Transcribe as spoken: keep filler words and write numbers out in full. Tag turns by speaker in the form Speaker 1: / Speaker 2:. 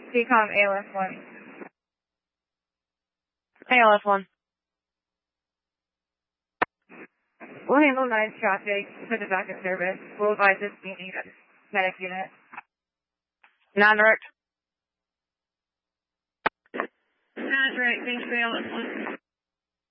Speaker 1: C COM A L S one.
Speaker 2: A L S one.
Speaker 1: We'll handle nine traffic for the backup service. We'll advise this meeting at medic unit.
Speaker 2: nine direct.
Speaker 1: nine direct, thanks for A L S one.